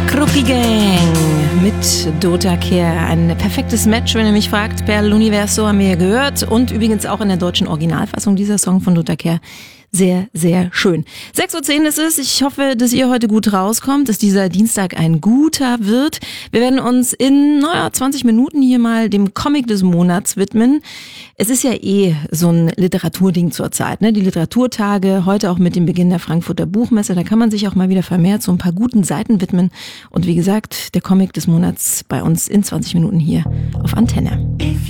Crookie Gang mit Dota Kehr. Ein perfektes Match, wenn ihr mich fragt. Per l'Universo haben wir ja gehört. Und übrigens auch in der deutschen Originalfassung dieser Song von Dota Kehr. Sehr, sehr schön. 6:10 Uhr ist es. Ich hoffe, dass ihr heute gut rauskommt, dass dieser Dienstag ein guter wird. Wir werden uns in 20 Minuten hier mal dem Comic des Monats widmen. Es ist ja so ein Literaturding zurzeit, ne? Die Literaturtage, heute auch mit dem Beginn der Frankfurter Buchmesse. Da kann man sich auch mal wieder vermehrt so ein paar guten Seiten widmen. Und wie gesagt, der Comic des Monats bei uns in 20 Minuten hier auf Antenne.